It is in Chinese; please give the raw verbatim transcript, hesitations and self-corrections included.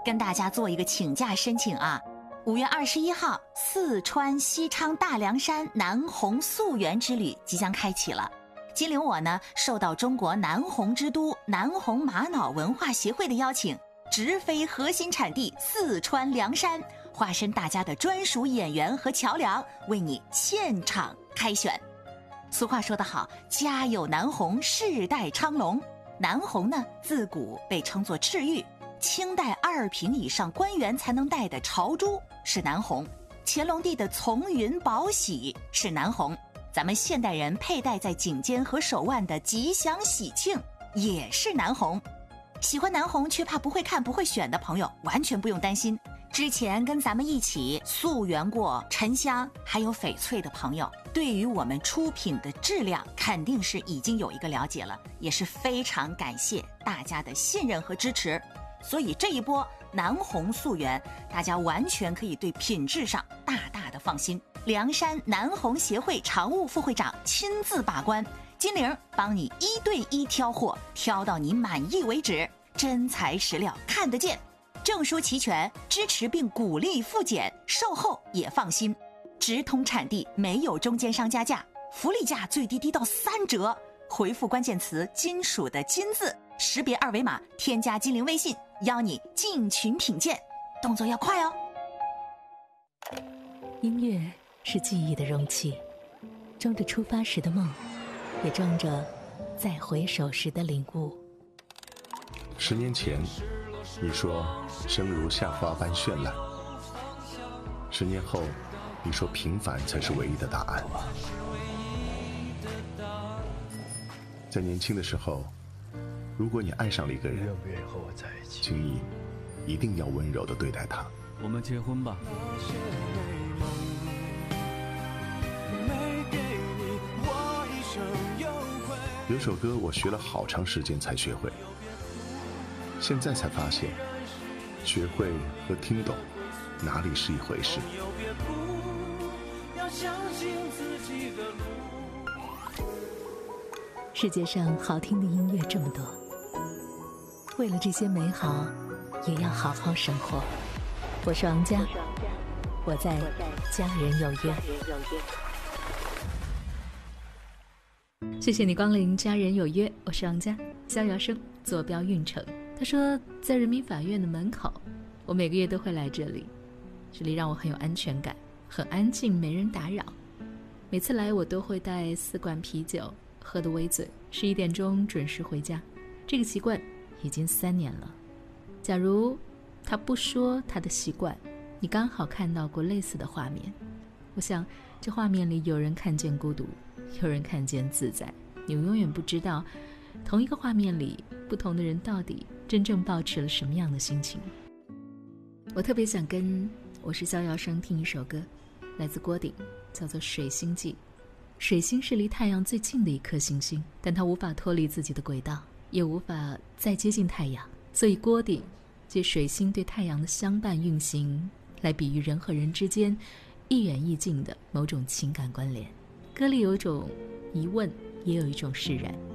跟大家做一个请假申请啊。五月二十一号，四川西昌大凉山南红溯源之旅即将开启了。金陵我呢，受到中国南红之都南红玛瑙文化协会的邀请，直飞核心产地四川凉山，化身大家的专属演员和桥梁，为你现场开选。俗话说得好，家有南红，世代昌隆。南红呢，自古被称作赤玉，清代二品以上官员才能戴的朝珠是南红，乾隆帝的从云宝玺是南红，咱们现代人佩戴在颈间和手腕的吉祥喜庆也是南红。喜欢南红却怕不会看不会选的朋友完全不用担心，之前跟咱们一起溯源过沉香还有翡翠的朋友，对于我们出品的质量肯定是已经有一个了解了，也是非常感谢大家的信任和支持。所以这一波南红溯源，大家完全可以对品质上大大的放心。凉山南红协会常务副会长亲自把关，金玲帮你一对一挑货，挑到你满意为止，真材实料看得见，证书齐全，支持并鼓励复检，售后也放心，直通产地，没有中间商加价，福利价最低低到三折。回复关键词金属的金字，识别二维码，添加金陵微信，邀你进群品鉴，动作要快哦。 音乐是记忆的容器，装着出发时的梦，也装着再回首时的领悟。 十年前你说生如夏花般绚烂，十年后你说平凡才是唯一的答案。在年轻的时候，如果你爱上了一个人，请你一定要温柔地对待他。 我们结婚吧。 有首歌我学了好长时间才学会，现在才发现，学会和听懂哪里是一回事。 世界上好听的音乐这么多，为了这些美好，也要好好生活。我是王佳，我在家人有约。谢谢你光临家人有约，我是王佳。逍遥生坐标运城，他说在人民法院的门口，我每个月都会来这里，这里让我很有安全感，很安静，没人打扰。每次来我都会带四罐啤酒，喝得微醉，十一点钟准时回家。这个习惯已经三年了。假如他不说他的习惯，你刚好看到过类似的画面。我想这画面里有人看见孤独，有人看见自在，你永远不知道同一个画面里不同的人到底真正抱持了什么样的心情。我特别想跟我是逍遥生听一首歌，来自郭顶，叫做《水星记》。水星是离太阳最近的一颗行星，但它无法脱离自己的轨道，也无法再接近太阳，所以郭顶借水星对太阳的相伴运行，来比喻人和人之间亦远亦近的某种情感关联。歌里有一种疑问，也有一种释然。